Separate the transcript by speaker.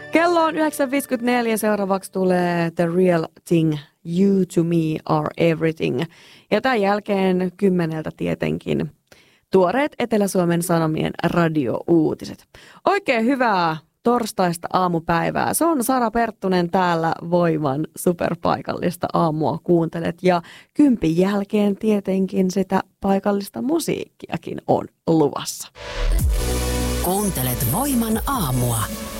Speaker 1: Kello on 9.54, seuraavaksi tulee The Real Thing, You to Me Are Everything. Ja tämän jälkeen 10 tietenkin tuoreet Etelä-Suomen Sanomien radio-uutiset. Oikein hyvää torstaista aamupäivää. Se on Sara Perttunen täällä Voiman superpaikallista aamua kuuntelet. Ja 10 jälkeen tietenkin sitä paikallista musiikkiakin on luvassa.
Speaker 2: Kuuntelet Voiman aamua.